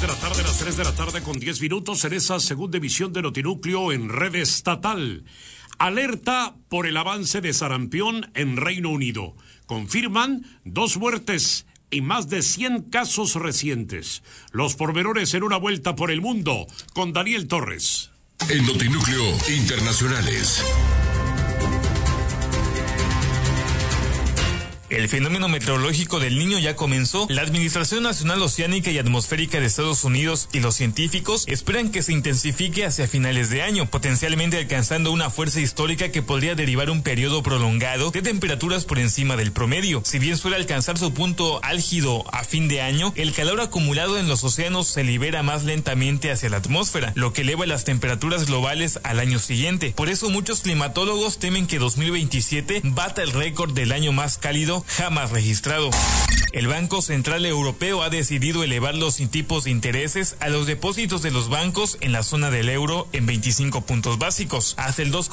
las 3 de la tarde con 10 minutos en esa segunda emisión de Notinúcleo en red estatal. Alerta por el avance de sarampión en Reino Unido. Confirman 2 muertes y más de 100 casos recientes. Los pormenores en una vuelta por el mundo con Daniel Torres. En Notinúcleo Internacionales. El fenómeno meteorológico del Niño ya comenzó. La Administración Nacional Oceánica y Atmosférica de Estados Unidos y los científicos esperan que se intensifique hacia finales de año, potencialmente alcanzando una fuerza histórica que podría derivar un periodo prolongado de temperaturas por encima del promedio. Si bien suele alcanzar su punto álgido a fin de año, el calor acumulado en los océanos se libera más lentamente hacia la atmósfera, lo que eleva las temperaturas globales al año siguiente. Por eso muchos climatólogos temen que 2027 bata el récord del año más cálido jamás registrado. El Banco Central Europeo ha decidido elevar los tipos de intereses a los depósitos de los bancos en la zona del euro en 25 puntos básicos, hasta el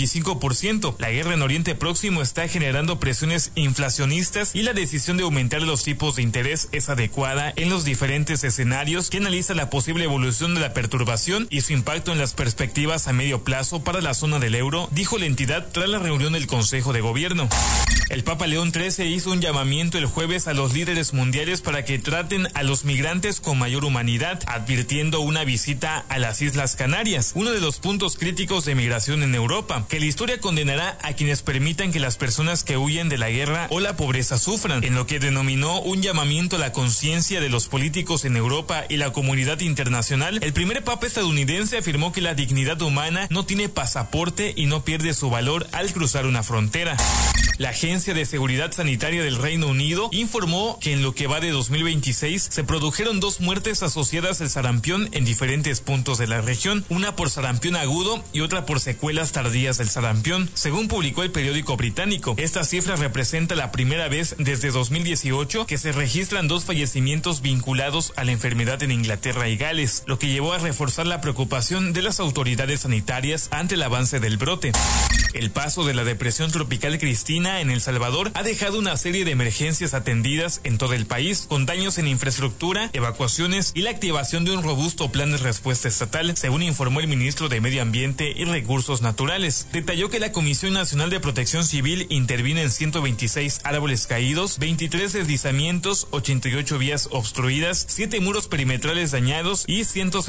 2,25%. La guerra en Oriente Próximo está generando presiones inflacionistas y la decisión de aumentar los tipos de interés es adecuada en los diferentes escenarios que analiza la posible evolución de la perturbación y su impacto en las perspectivas a medio plazo para la zona del euro, dijo la entidad tras la reunión del Consejo de Gobierno. El Papa León XIII hizo un llamamiento el jueves a los líderes mundiales para que traten a los migrantes con mayor humanidad, advirtiendo una visita a las Islas Canarias, uno de los puntos críticos de migración en Europa, que la historia condenará a quienes permitan que las personas que huyen de la guerra o la pobreza sufran, en lo que denominó un llamamiento a la conciencia de los políticos en Europa y la comunidad internacional. El primer papa estadounidense afirmó que la dignidad humana no tiene pasaporte y no pierde su valor al cruzar una frontera. La Agencia de Seguridad Sanitaria del Reino Unido informó que en lo que va de 2026 se produjeron 2 muertes asociadas al sarampión en diferentes puntos de la región, una por sarampión agudo y otra por secuelas tardías del sarampión, según publicó el periódico británico. Esta cifra representa la primera vez desde 2018 que se registran 2 fallecimientos vinculados a la enfermedad en Inglaterra y Gales, lo que llevó a reforzar la preocupación de las autoridades sanitarias ante el avance del brote. El paso de la depresión tropical Cristina en El Salvador ha dejado una serie de emergencias atendidas en todo el país, con daños en infraestructura, evacuaciones y la activación de un robusto plan de respuesta estatal, según informó el ministro de Medio Ambiente y Recursos Naturales. Detalló que la Comisión Nacional de Protección Civil interviene en 126 árboles caídos, 23 deslizamientos, 88 vías obstruidas, 7 muros perimetrales dañados y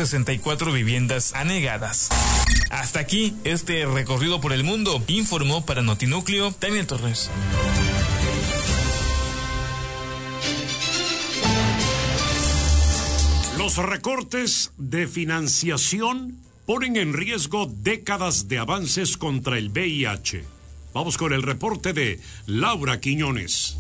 164 viviendas anegadas. Hasta aquí este recorrido por el mundo, informó para Notinúcleo Daniel Torres. Los recortes de financiación ponen en riesgo décadas de avances contra el VIH. Vamos con el reporte de Laura Quiñones.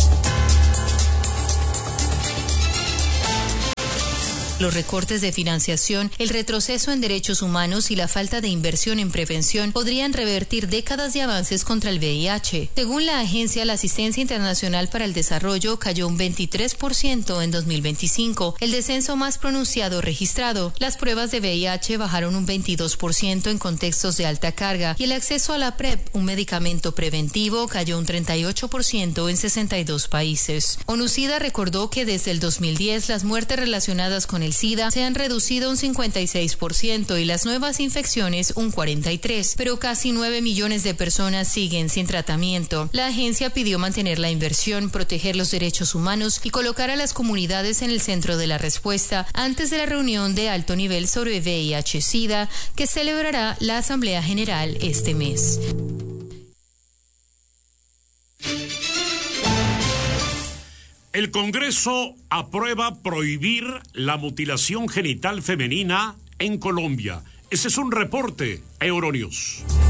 Los recortes de financiación, el retroceso en derechos humanos y la falta de inversión en prevención podrían revertir décadas de avances contra el VIH. Según la agencia, la asistencia internacional para el desarrollo cayó un 23% en 2025, el descenso más pronunciado registrado. Las pruebas de VIH bajaron un 22% en contextos de alta carga y el acceso a la PrEP, un medicamento preventivo, cayó un 38% en 62 países. ONU-SIDA recordó que desde el 2010 las muertes relacionadas con el SIDA se han reducido un 56% y las nuevas infecciones un 43%, pero casi 9 millones de personas siguen sin tratamiento. La agencia pidió mantener la inversión, proteger los derechos humanos y colocar a las comunidades en el centro de la respuesta antes de la reunión de alto nivel sobre VIH-SIDA que celebrará la Asamblea General este mes. El Congreso aprueba prohibir la mutilación genital femenina en Colombia. Ese es un reporte, Euronews.